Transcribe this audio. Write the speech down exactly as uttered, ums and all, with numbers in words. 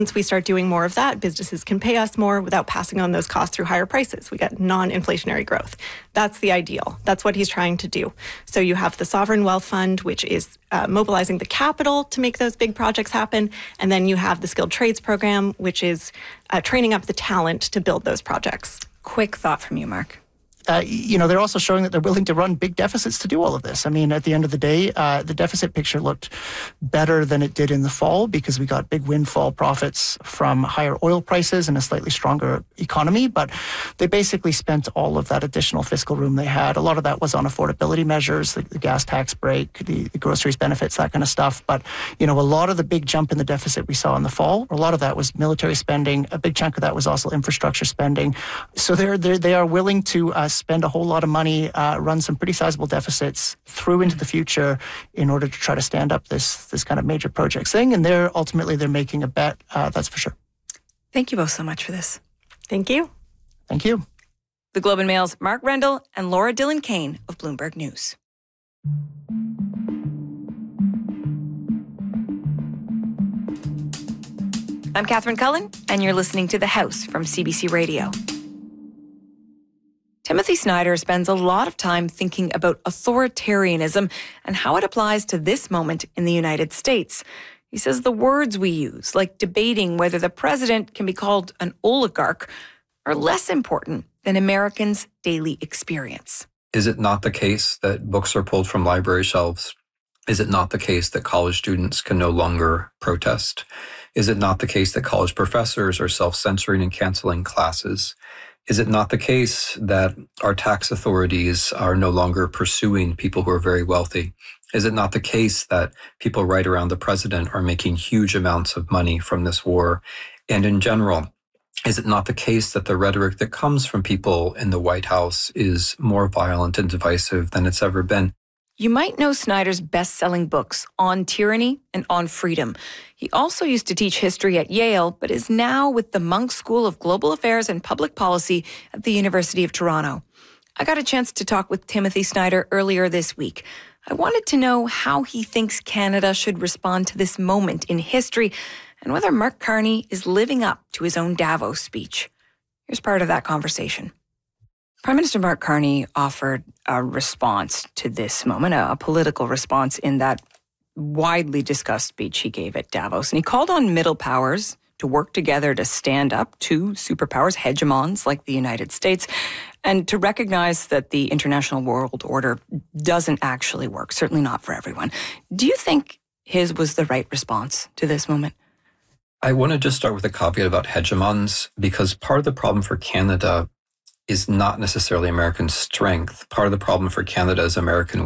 Once we start doing more of that, businesses can pay us more without passing on those costs through higher prices. We get non-inflationary growth. That's the ideal. That's what he's trying to do. So you have the Sovereign Wealth Fund, which is uh, mobilizing the capital to make those big projects happen. And then you have the Skilled Trades Program, which is uh, training up the talent to build those projects. Quick thought from you, Mark. Uh, you know, they're also showing that they're willing to run big deficits to do all of this. I mean, at the end of the day, uh, the deficit picture looked better than it did in the fall because we got big windfall profits from higher oil prices and a slightly stronger economy. But they basically spent all of that additional fiscal room they had. A lot of that was on affordability measures, the, the gas tax break, the, the groceries benefits, that kind of stuff. But, you know, a lot of the big jump in the deficit we saw in the fall, a lot of that was military spending. A big chunk of that was also infrastructure spending. So they're, they're, they are willing to uh, spend a whole lot of money, uh, run some pretty sizable deficits through into the future in order to try to stand up this this kind of major projects thing. And they're ultimately they're making a bet, uh, that's for sure. Thank you both so much for this. Thank you. Thank you. The Globe and Mail's Mark Rendell and Laura Dillon Kane of Bloomberg News. I'm Catherine Cullen, and you're listening to The House from C B C Radio. Timothy Snyder spends a lot of time thinking about authoritarianism and how it applies to this moment in the United States. He says the words we use, like debating whether the president can be called an oligarch, are less important than Americans' daily experience. Is it not the case that books are pulled from library shelves? Is it not the case that college students can no longer protest? Is it not the case that college professors are self-censoring and canceling classes? Is it not the case that our tax authorities are no longer pursuing people who are very wealthy? Is it not the case that people right around the president are making huge amounts of money from this war? And in general, is it not the case that the rhetoric that comes from people in the White House is more violent and divisive than it's ever been? You might know Snyder's best-selling books, On Tyranny and On Freedom. He also used to teach history at Yale, but is now with the Munk School of Global Affairs and Public Policy at the University of Toronto. I got a chance to talk with Timothy Snyder earlier this week. I wanted to know how he thinks Canada should respond to this moment in history and whether Mark Carney is living up to his own Davos speech. Here's part of that conversation. Prime Minister Mark Carney offered a response to this moment, a, a political response in that widely discussed speech he gave at Davos. And he called on middle powers to work together to stand up to superpowers, hegemons like the United States, and to recognize that the international world order doesn't actually work, certainly not for everyone. Do you think his was the right response to this moment? I want to just start with a caveat about hegemons, because part of the problem for Canada is not necessarily American strength. Part of the problem for Canada is American